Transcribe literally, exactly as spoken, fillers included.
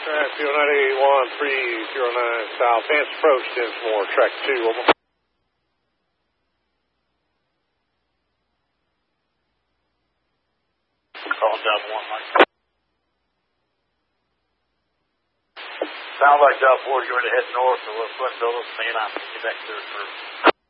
Alright, Fuel nine eight one three zero nine South, Vance approach, Dinsmore, track two, over. Call job one, Mike. Sounds like job four, you're going to head north to West West Dulles, man. I'm going to get back there for